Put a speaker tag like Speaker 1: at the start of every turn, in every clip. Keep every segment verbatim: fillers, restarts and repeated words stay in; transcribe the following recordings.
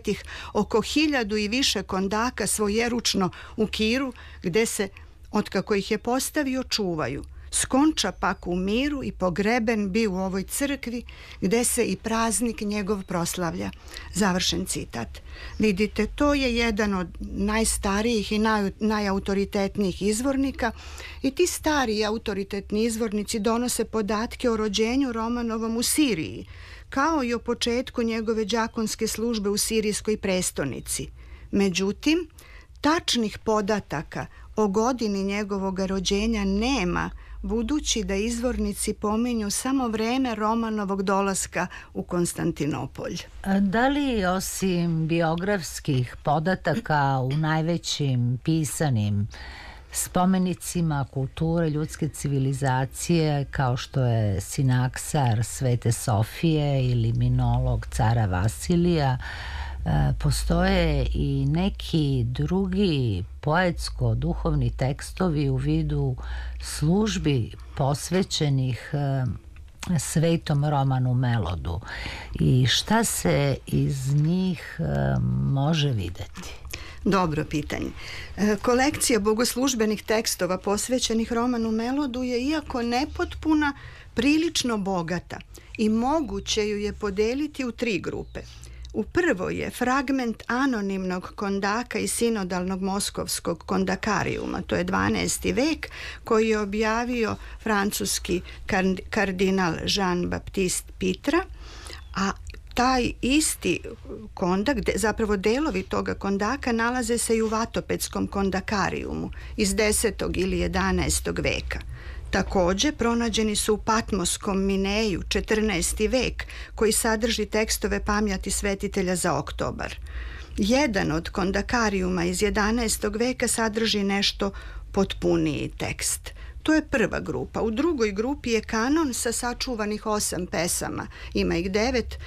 Speaker 1: svetih oko hiljadu i više kondaka svojeručno u Kiru, gde se, otkako ih je postavio, čuvaju. Skonča pak u miru i pogreben bi u ovoj crkvi, gde se i praznik njegov proslavlja. Završen citat. Vidite, to je jedan od najstarijih i naj, najautoritetnijih izvornika i ti stari autoritetni izvornici donose podatke o rođenju Romanovom u Siriji, kao i o početku njegove đakonske službe u sirijskoj prestonici. Međutim, tačnih podataka o godini njegovog rođenja nema, budući da izvornici pominju samo vreme Romanovog dolaska u Konstantinopolj.
Speaker 2: Da li osim biografskih podataka u najvećim pisanim spomenicima kulture ljudske civilizacije, kao što je Sinaksar Svete Sofije ili Minolog cara Vasilija, postoje i neki drugi poetsko-duhovni tekstovi u vidu službi posvećenih Svetom Romanu Melodu i šta se iz njih može videti?
Speaker 1: Dobro pitanje. Kolekcija bogoslužbenih tekstova posvećenih Romanu Melodu je, iako nepotpuna, prilično bogata i moguće ju je podeliti u tri grupe. U prvoj je fragment anonimnog kondaka i sinodalnog moskovskog kondakarijuma, to je dvanaesti vek, koji je objavio francuski kardinal Jean-Baptiste Pitre, a taj isti kondak, zapravo delovi toga kondaka, nalaze se i u Vatopedskom kondakarijumu iz desetog ili jedanaestog veka. Također pronađeni su u Patmoskom Mineju, četrnaesti vek, koji sadrži tekstove pamjati svetitelja za oktobar. Jedan od kondakarijuma iz jedanaestog veka sadrži nešto potpuniji tekst. To je prva grupa. U drugoj grupi je kanon sa sačuvanih osam pesama. Ima ih devet.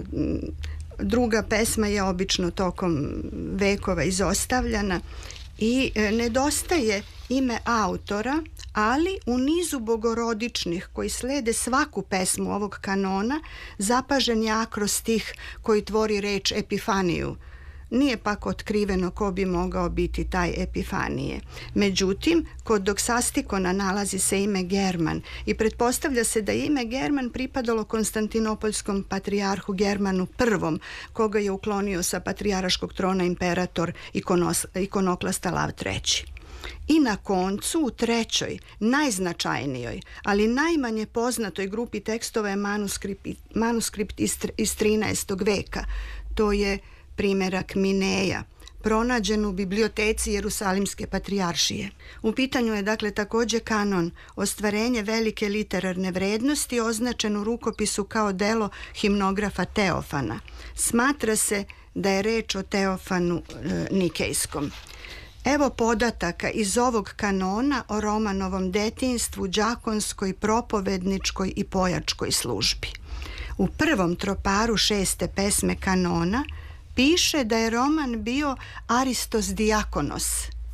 Speaker 1: Druga pesma je obično tokom vekova izostavljana i nedostaje ime autora, ali u nizu bogorodičnih koji slede svaku pesmu ovog kanona zapažen je akrostih koji tvori reč Epifaniju. Nije pak otkriveno ko bi mogao biti taj Epifanije. Međutim, kod Doksastikona nalazi se ime German i pretpostavlja se da je ime German pripadalo konstantinopoljskom patrijarhu Germanu prvom, koga je uklonio sa patrijarškog trona imperator ikonos, ikonoklasta Lav treći. I na koncu, u trećoj, najznačajnijoj, ali najmanje poznatoj grupi tekstova je manuskript, manuskript iz, iz trinaestog veka. To je primjerak Mineja, pronađen u biblioteci Jerusalimske patrijaršije. U pitanju je dakle također kanon, ostvarenje velike literarne vrednosti, označen u rukopisu kao delo himnografa Teofana. Smatra se da je reč o Teofanu e, Nikejskom. Evo podataka iz ovog kanona o Romanovom detinjstvu, đakonskoj, propovedničkoj i pojačkoj službi. U prvom troparu šeste pesme kanona piše da je Roman bio Aristos Diakonos,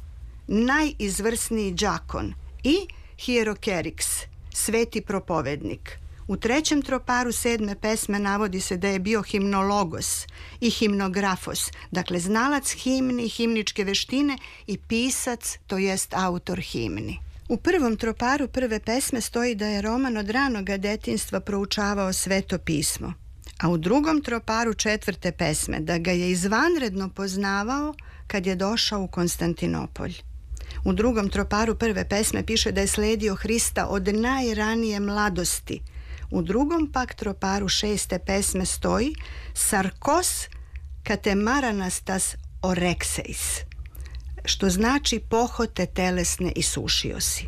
Speaker 1: najizvrsniji đakon, i Hierokeriks, sveti propovednik. U trećem troparu sedme pesme navodi se da je bio himnologos i himnografos, dakle znalac himni, himničke veštine i pisac, to jest autor himni. U prvom troparu prve pesme stoji da je Roman od ranoga detinjstva proučavao Sveto pismo, a u drugom troparu četvrte pesme da ga je izvanredno poznavao kad je došao u Konstantinopolj. U drugom troparu prve pesme piše da je sledio Hrista od najranije mladosti. U drugom pak troparu šeste pesme stoji Sarkos katemaranastas orekseis, što znači pohote telesne isušio si.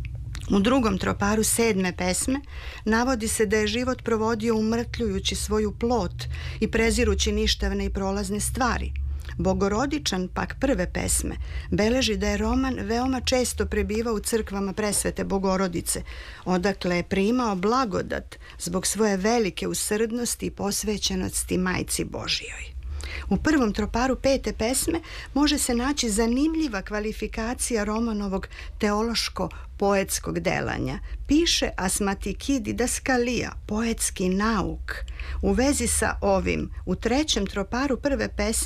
Speaker 1: U drugom troparu sedme pesme navodi se da je život provodio umrtljujući svoju plot i prezirući ništavne i prolazne stvari. Bogorodičan pak prve pesme beleži da je Roman veoma često prebivao u crkvama presvete Bogorodice, odakle je primao blagodat zbog svoje velike usrdnosti i posvećenosti Majci Božijoj. U prvom troparu pete pesme može se naći zanimljiva kvalifikacija Romanovog teološko-poetskog delanja. Piše asmatiki didaskalija, poetski nauk. U vezi sa ovim, u trećem troparu prve pesme